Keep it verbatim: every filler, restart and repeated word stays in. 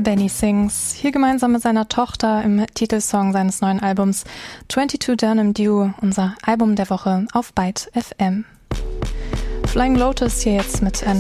Benny Sings, hier gemeinsam mit seiner Tochter im Titelsong seines neuen Albums zweiundzwanzig Durham Dew, unser Album der Woche auf Byte F M. Flying Lotus hier jetzt mit An